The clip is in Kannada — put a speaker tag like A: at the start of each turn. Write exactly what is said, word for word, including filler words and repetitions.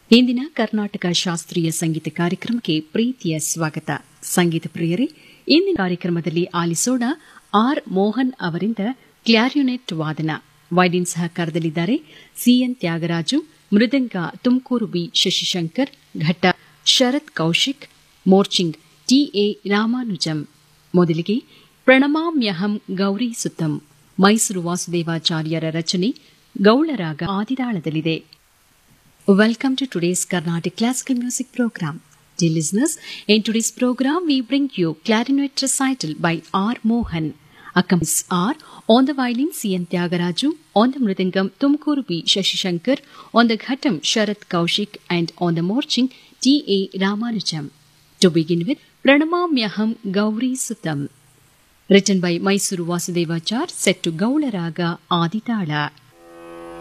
A: ಇಂದಿನ ಕರ್ನಾಟಕ ಶಾಸ್ತ್ರೀಯ ಸಂಗೀತ ಕಾರ್ಯಕ್ರಮಕ್ಕೆ ಪ್ರೀತಿಯ ಸ್ವಾಗತ. ಸಂಗೀತ ಪ್ರಿಯರೇ, ಇಂದಿನ ಕಾರ್ಯಕ್ರಮದಲ್ಲಿ ಆಲಿಸೋಣ ಆರ್ ಮೋಹನ್ ಅವರಿಂದ ಕ್ಲಾರಿನೆಟ್ ವಾದನ. ವೈಲಿನ್ ಸಹಕಾರದಲ್ಲಿದ್ದಾರೆ ಸಿಎನ್ ತ್ಯಾಗರಾಜು, ಮೃದಂಗ ತುಮಕೂರು ಬಿ ಶಶಿಶಂಕರ್, ಘಟ್ಟ ಶರತ್ ಕೌಶಿಕ್, ಮೋರ್ಚಿಂಗ್ ಟಿಎ ರಾಮಾನುಜಂ. ಮೊದಲಿಗೆ ಪ್ರಣಮಾಮ್ಯಹಂ ಗೌರಿ ಸುತ್ತಂ, ಮೈಸೂರು ವಾಸುದೇವಾಚಾರ್ಯರ ರಚನೆ, ಗೌಳರಾಗ ಆದಿತಾಳದಲ್ಲಿದೆ. Welcome to today's Carnatic Classical Music Program. Dear listeners, in today's program we bring you Clarinet Recital by R. Mohan. Accompanies are on the violin C. N. Tyagaraju, on the mridangam Tumkuru B. Shashishankar, on the ghatam Sharat Kaushik, and on the morching T. A. Ramanujam. To begin with, Pranamamyaham Gauri Sutam, written by Mysuru Vasudevachar, set to Gaularaga Aditala.